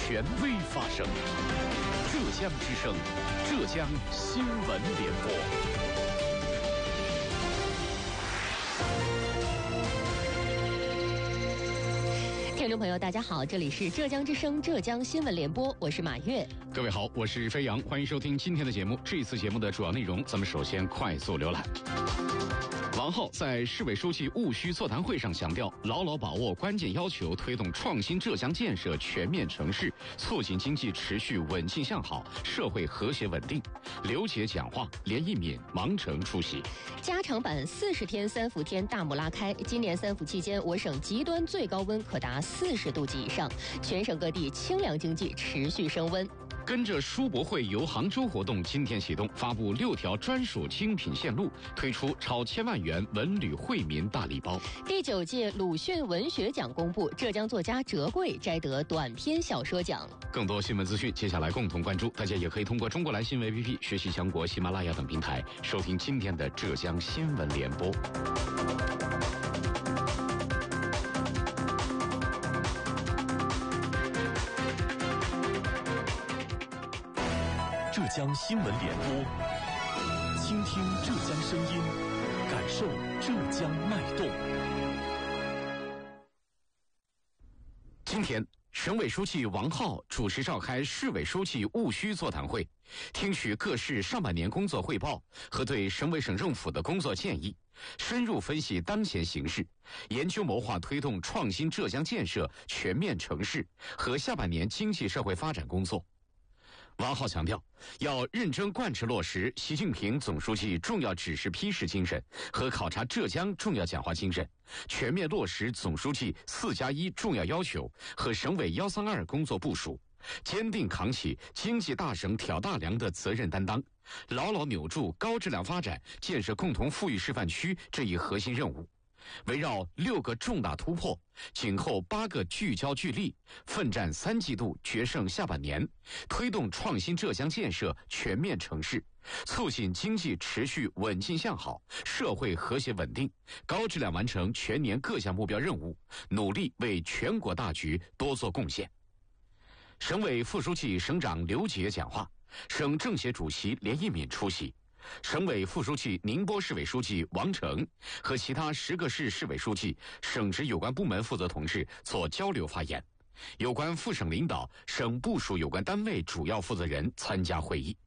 权威发声。浙江之声，浙江新闻联播。 听众朋友大家好，这里是浙江之声浙江新闻联播，我是马月。 各位好，我是飞扬，欢迎收听今天的节目。这一次节目的主要内容，咱们首先快速浏览。王浩在市委书记务虚座谈会上强调，牢牢把握关键要求，推动创新浙江建设全面成事，促进经济持续稳进向好，社会和谐稳定。刘杰讲话，连一敏、王成出席。 加长版40天3伏天大幕拉开，今年3伏期间，我省极端最高温可达40度及以上，全省各地清凉经济持续升温。 跟着书博会游杭州活动今天启动，发布6条专属精品线路，推出超1000万元文旅惠民大礼包。 第9届鲁迅文学奖公布，浙江作家哲贵摘得短篇小说奖。 更多新闻资讯，接下来共同关注。大家也可以通过中国来新闻 APP、学习强国、喜马拉雅等平台收听今天的浙江新闻联播。 浙江新闻联播，倾听浙江声音，感受浙江脉动。 今天，省委书记王浩主持召开市委书记务虚座谈会，听取各市上半年工作汇报和对省委省政府的工作建议，深入分析当前形势，研究谋划推动创新浙江建设全面成事和下半年经济社会发展工作。王浩强调，要认真贯彻落实习近平总书记重要指示批示精神和考察浙江重要讲话精神，全面落实总书记4+1重要要求和省委132工作部署，坚定扛起经济大省挑大梁的责任担当，牢牢扭住高质量发展、建设共同富裕示范区这一核心任务。围绕6个重大突破，紧扣8个聚焦聚力，奋战3季度，决胜下半年，推动创新浙江建设全面成事，促进经济持续稳进向好，社会和谐稳定，高质量完成全年各项目标任务，努力为全国大局多做贡献。省委副书记、省长刘杰讲话，省政协主席连一敏出席。省委副书记、宁波市委书记王成和其他10个市市委书记、省直有关部门负责同志做交流发言，有关副省领导、省部属有关单位主要负责人参加会议。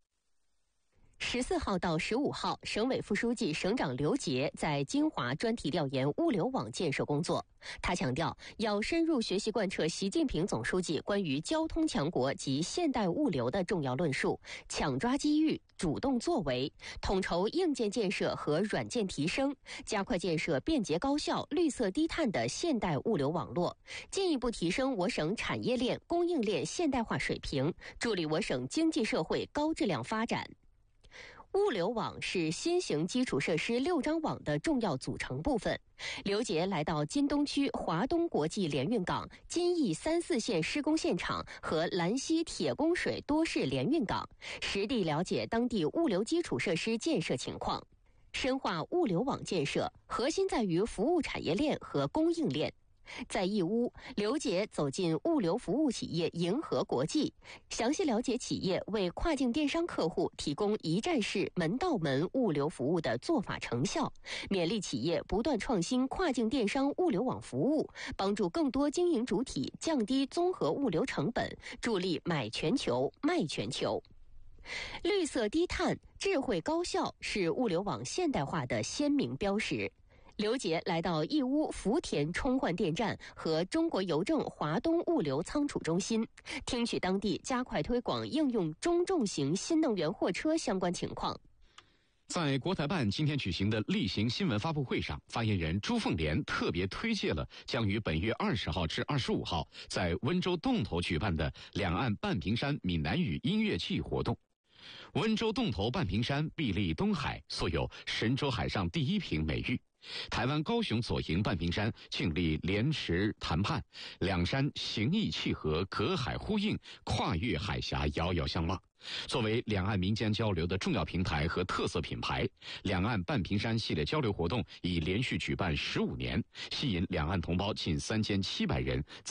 14号到15号，省委副书记、省长刘杰在金华专题调研物流网建设工作。他强调，要深入学习贯彻习近平总书记关于交通强国及现代物流的重要论述，抢抓机遇，主动作为，统筹硬件建设和软件提升，加快建设便捷高效、绿色低碳的现代物流网络，进一步提升我省产业链、供应链现代化水平，助力我省经济社会高质量发展。物流网是新型基础设施6张网的重要组成部分。刘杰来到金东区华东国际联运港、金义3、4线施工现场和兰溪铁供水多式联运港，实地了解当地物流基础设施建设情况。深化物流网建设，核心在于服务产业链和供应链。在义乌，刘杰走进物流服务企业银河国际，详细了解企业为跨境电商客户提供一站式门到门物流服务的做法成效，勉励企业不断创新跨境电商物流网服务，帮助更多经营主体降低综合物流成本，助力买全球、卖全球。绿色低碳、智慧高效是物流网现代化的鲜明标识。刘杰来到义乌福田充换电站和中国邮政华东物流仓储中心，听取当地加快推广应用中重型新能源货车相关情况。 在国台办今天举行的例行新闻发布会上，发言人朱凤莲特别推介了将于本月20号至25号在温州洞头举办的两岸半屏山闽南语音乐季活动。温州洞头半屏山屹立东海，素有神州海上第一屏美誉。台湾高雄左营半屏山尽力莲池谈判，两山形意契合，隔海呼应，跨越海峡，遥遥相望。作为两岸民间交流的重要平台和特色品牌，两岸半屏山系列交流活动已连续举办15年，吸引两岸同胞近3700人